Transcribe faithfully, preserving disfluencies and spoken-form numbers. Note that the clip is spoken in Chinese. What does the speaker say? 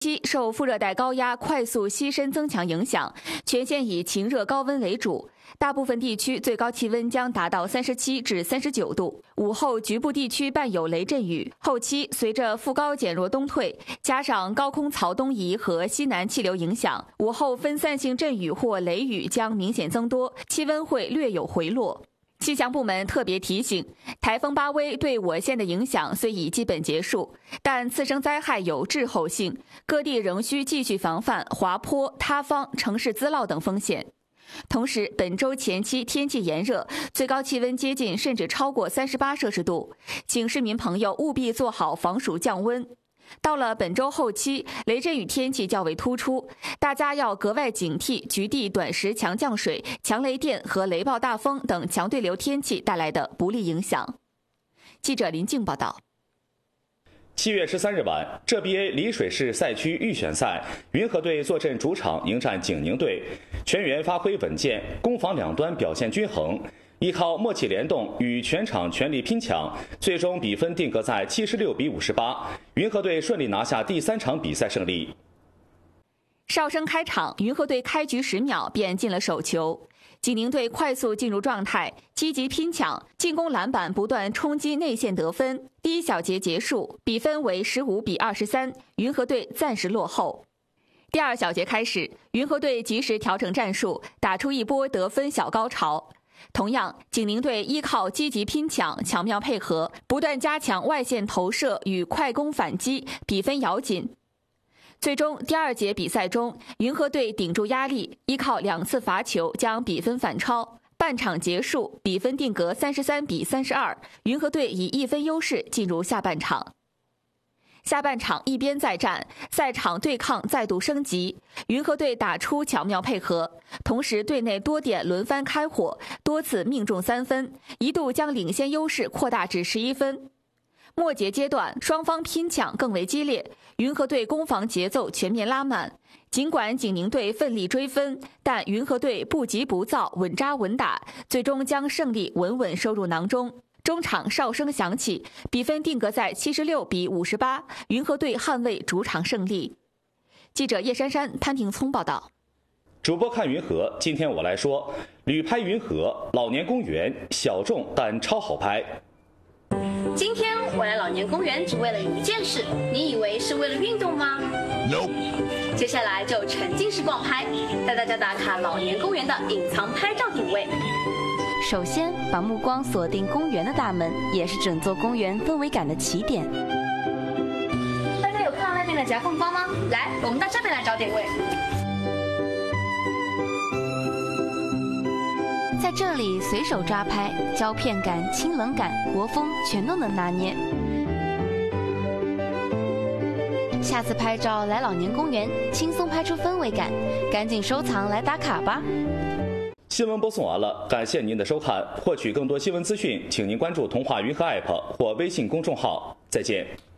西受副热带高压快速西伸增强影响，全线以晴热高温为主，大部分地区最高气温将达到三十七至三十九度。午后局部地区伴有雷阵雨，后期随着副高减弱东退，加上高空槽东移和西南气流影响，午后分散性阵雨或雷雨将明显增多，气温会略有回落。气象部门特别提醒，台风巴威对我县的影响虽已基本结束，但次生灾害有滞后性，各地仍需继续防范滑坡、塌方、城市滋涝等风险。同时，本周前期天气炎热，最高气温接近甚至超过三十八摄氏度，请市民朋友务必做好防暑降温。到了本周后期，雷阵雨天气较为突出，大家要格外警惕局地短时强降水、强雷电和雷暴大风等强对流天气带来的不利影响。记者林静报道。 七月十三日晚，浙 B A 丽水市赛区预选赛，云和队坐镇主场迎战景宁队，全员发挥稳健，攻防两端表现均衡。依靠默契联动与全场全力拼抢，最终比分定格在七十六比五十八，云和队顺利拿下第三场比赛胜利。 哨声开场，云和队开局十秒便进了首球，景宁队快速进入状态，积极拼抢，进攻篮板不断冲击内线得分。第一小节结束，比分为十五比二十三，云和队暂时落后。第二小节开始，云和队及时调整战术，打出一波得分小高潮。同样，景宁队依靠积极拼抢、巧妙配合，不断加强外线投射与快攻反击，比分咬紧。最终，第二节比赛中，云和队顶住压力，依靠两次罚球将比分反超。半场结束，比分定格三十三比三十二，云和队以一分优势进入下半场。下半场一边再战，赛场对抗再度升级，云和队打出巧妙配合，同时队内多点轮番开火，多次命中三分，一度将领先优势扩大至十一分。末节阶段，双方拼抢更为激烈，云和队攻防节奏全面拉满。尽管景宁队奋力追分，但云和队不急不躁，稳扎稳打，最终将胜利稳稳收入囊中。中场哨声响起，比分定格在七十六比五十八，云和队捍卫主场胜利。记者叶珊珊、潘平聪报道。 主播看云和，今天我来说旅拍云和老年公园，小众但超好拍。 今天我来老年公园只为了一件事，你以为是为了运动吗 ？No。 接下来就沉浸式逛拍，带大家打卡老年公园的隐藏拍照点位。 首先，把目光锁定公园的大门，也是整座公园氛围感的起点。 大家有看到那边的夹缝包吗？来，我们到这边来找点位。 在这里随手抓拍，胶片感、清冷感、国风全都能拿捏。下次拍照来老年公园，轻松拍出氛围感，赶紧收藏来打卡吧。 新闻播送完了，感谢您的收看。获取更多新闻资讯，请您关注童话云和 A P P 或微信公众号。再见。